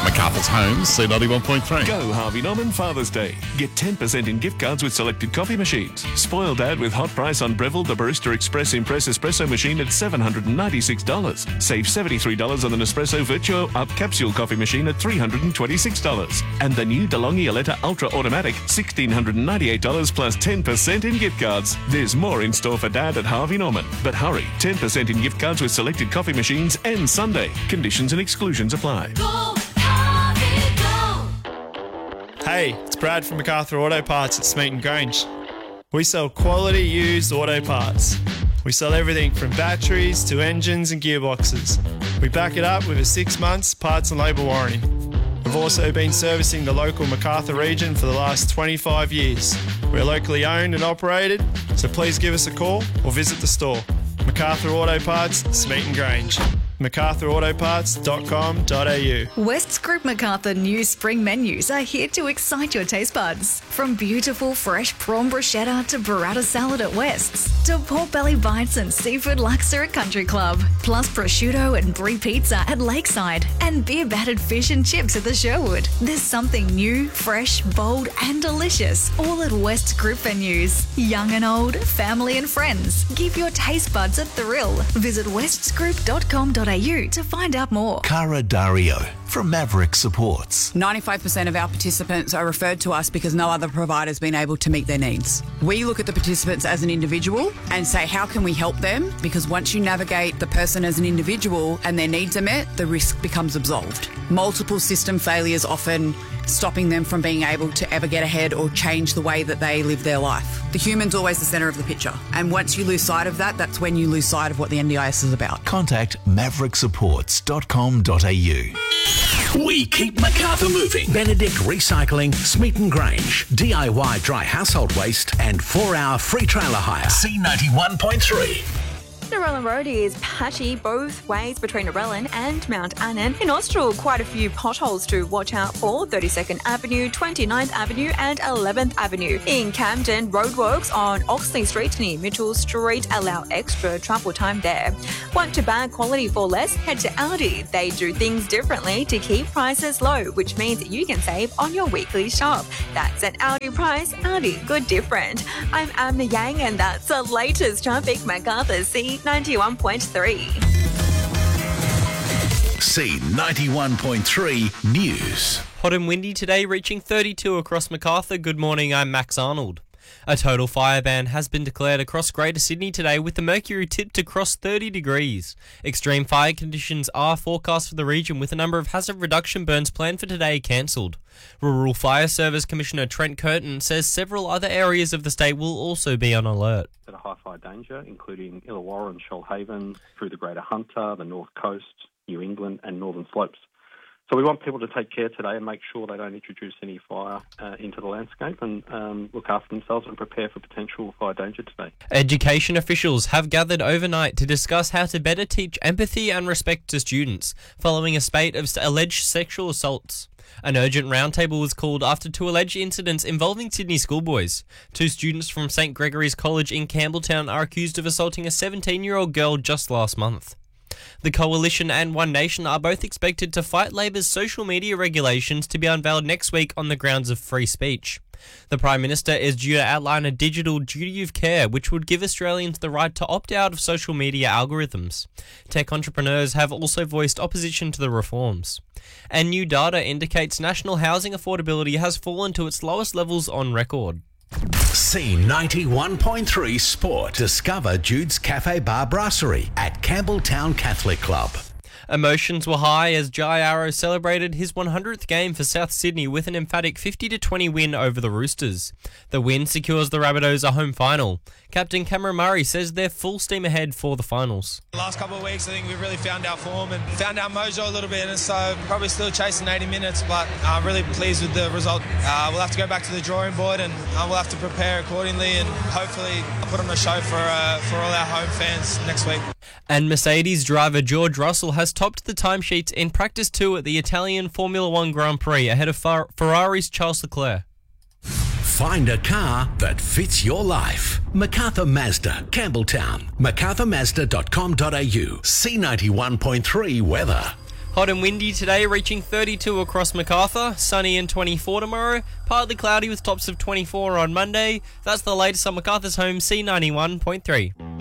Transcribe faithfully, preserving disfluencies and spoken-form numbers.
Macarthur's Homes, C ninety-one point three. Go Harvey Norman Father's Day. Get ten percent in gift cards with selected coffee machines. Spoil Dad with hot price on Breville the Barista Express Impress Espresso machine at seven hundred ninety-six dollars. Save seventy-three dollars on the Nespresso Virtuo Up Capsule coffee machine at three hundred twenty-six dollars. And the new DeLonghi Aletta Ultra Automatic, one thousand six hundred ninety-eight dollars plus ten percent in gift cards. There's more in store for Dad at Harvey Norman. But hurry, ten percent in gift cards with selected coffee machines and Sunday. Conditions and exclusions apply. Go, Harvey, go! Hey, it's Brad from MacArthur Auto Parts at Smeaton Grange. We sell quality used auto parts. We sell everything from batteries to engines and gearboxes. We back it up with a six months parts and labour warranty. We've also been servicing the local MacArthur region for the last twenty-five years. We're locally owned and operated, so please give us a call or visit the store. MacArthur Auto Parts, Smeaton Grange. macarthur auto parts dot com dot a u. West's Group MacArthur new spring menus are here to excite your taste buds. From beautiful fresh prawn bruschetta to burrata salad at West's, to pork belly bites and seafood laksa at Country Club, plus prosciutto and brie pizza at Lakeside, and beer battered fish and chips at the Sherwood. There's something new, fresh, bold and delicious, all at West's Group venues. Young and old, family and friends, give your taste buds a thrill. Visit wests group dot com dot a u to find out more. Cara Dario from Maverick Supports. ninety-five percent of our participants are referred to us because no other provider's been able to meet their needs. We look at the participants as an individual and say, how can we help them? Because once you navigate the person as an individual and their needs are met, the risk becomes absolved. Multiple system failures often stopping them from being able to ever get ahead or change the way that they live their life. The human's always the centre of the picture. And once you lose sight of that, that's when you lose sight of what the N D I S is about. Contact maverick supports dot com dot a u. We keep MacArthur moving. Benedict Recycling, Smeaton Grange, D I Y dry household waste and four hour free trailer hire. C ninety-one point three. Narellan Road is patchy both ways between Narellan and Mount Annan. In Austral, quite a few potholes to watch out for. thirty-second Avenue, twenty-ninth Avenue and eleventh Avenue. In Camden, roadworks on Oxley Street near Mitchell Street allow extra travel time there. Want to buy quality for less? Head to Aldi. They do things differently to keep prices low, which means you can save on your weekly shop. That's an Aldi price. Aldi, good different. I'm Amna Yang and that's the latest traffic. MacArthur C ninety-one point three. C ninety-one point three News. Hot and windy today, reaching thirty-two across MacArthur. Good morning, I'm Max Arnold. A total fire ban has been declared across Greater Sydney today, with the mercury tipped to cross thirty degrees. Extreme fire conditions are forecast for the region, with a number of hazard reduction burns planned for today cancelled. Rural Fire Service Commissioner Trent Curtin says several other areas of the state will also be on alert. At a high fire danger, including Illawarra and Shoalhaven, through the Greater Hunter, the North Coast, New England and Northern Slopes. So we want people to take care today and make sure they don't introduce any fire uh, into the landscape and um, look after themselves and prepare for potential fire danger today. Education officials have gathered overnight to discuss how to better teach empathy and respect to students following a spate of alleged sexual assaults. An urgent roundtable was called after two alleged incidents involving Sydney schoolboys. Two students from St Gregory's College in Campbelltown are accused of assaulting a seventeen-year-old girl just last month. The Coalition and One Nation are both expected to fight Labor's social media regulations to be unveiled next week on the grounds of free speech. The Prime Minister is due to outline a digital duty of care which would give Australians the right to opt out of social media algorithms. Tech entrepreneurs have also voiced opposition to the reforms. And new data indicates national housing affordability has fallen to its lowest levels on record. C ninety-one point three Sport. Discover Jude's Cafe Bar Brasserie at Campbelltown Catholic Club. Emotions were high as Jai Arrow celebrated his one hundredth game for South Sydney with an emphatic fifty to twenty win over the Roosters. The win secures the Rabbitohs a home final. Captain Cameron Murray says they're full steam ahead for the finals. The last couple of weeks I think we've really found our form and found our mojo a little bit, and so probably still chasing eighty minutes, but I'm really pleased with the result. Uh, we'll have to go back to the drawing board and uh, we'll have to prepare accordingly and hopefully put on a show for, uh, for all our home fans next week. And Mercedes driver George Russell has topped the timesheets in practice two at the Italian Formula One Grand Prix ahead of Fer- Ferrari's Charles Leclerc. Find a car that fits your life. MacArthur Mazda, Campbelltown. macarthur mazda dot com dot a u. C ninety-one point three weather. Hot and windy today, reaching thirty-two across Macarthur. Sunny and twenty-four tomorrow. Partly cloudy with tops of twenty-four on Monday. That's the latest on Macarthur's home C ninety-one point three.